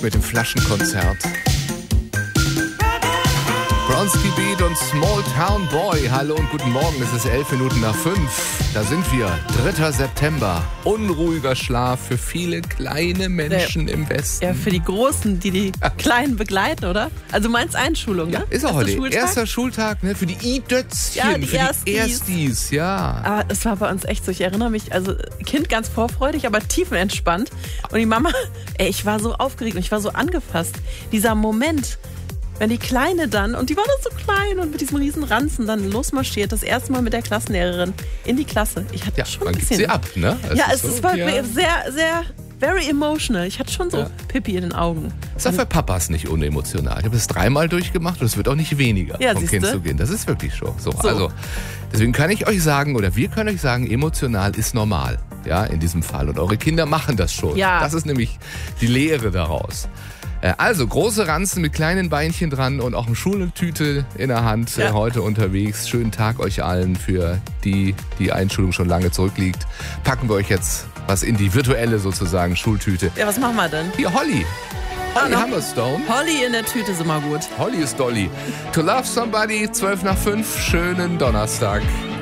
mit dem Flaschenkonzert. Bronski Beat und Small Town Boy. Hallo und guten Morgen, es ist 11 Minuten nach 5. Da sind wir, 3. September. Unruhiger Schlaf für viele kleine Menschen im Westen. Ja, für die Großen, die Kleinen begleiten, oder? Also meinst Einschulung, ne? Ist auch heute erster Schultag, ne? Für die I-Dötzchen, ja, für die Erstis, ja. Aber es war bei uns echt so, ich erinnere mich, also Kind ganz vorfreudig, aber tiefenentspannt. Und die Mama, ich war so aufgeregt und ich war so angefasst. Dieser Moment, wenn die Kleine dann, und die war noch so klein und mit diesem riesen Ranzen dann losmarschiert, das erste Mal mit der Klassenlehrerin in die Klasse. Ich hatte schon ein bisschen... sie ab, ne? Es war sehr, sehr, very emotional. Ich hatte schon so Pipi in den Augen. Das ist auch für Papas nicht unemotional. Ich habe es 3-mal durchgemacht und es wird auch nicht weniger, vom Kind zu gehen. Das ist wirklich so. Also, deswegen kann ich euch sagen, oder wir können euch sagen, emotional ist normal. Ja, in diesem Fall. Und eure Kinder machen das schon. Ja. Das ist nämlich die Lehre daraus. Also, große Ranzen mit kleinen Beinchen dran und auch eine Schultüte in der Hand heute unterwegs. Schönen Tag euch allen, für die Einschulung schon lange zurückliegt. Packen wir euch jetzt was in die virtuelle sozusagen Schultüte. Ja, was machen wir denn? Hier, Holly. Holly Humberstone. Holly in der Tüte ist immer gut. Holly ist Dolly. To Love Somebody, 12 nach 5. Schönen Donnerstag.